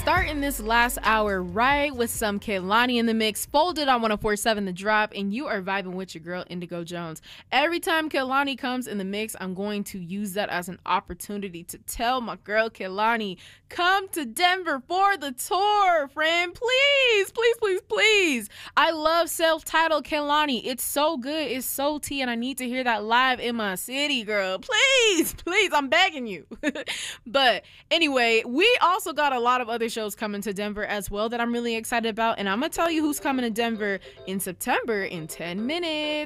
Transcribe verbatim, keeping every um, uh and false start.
starting this last hour right with some Kehlani in the mix, folded on one oh four point seven The Drop, and you are vibing with your girl Indigo Jones. Every time Kehlani comes in the mix, I'm going to use that as an opportunity to tell my girl Kehlani, come to Denver for the tour, friend. Please, please, please, please. I love self-titled Kehlani. It's so good. It's so tea, and I need to hear that live in my city, girl. Please, please, I'm begging you. But anyway, we also got a lot of other shows coming to Denver as well that I'm really excited about, and I'm gonna tell you who's coming to Denver in September in ten minutes.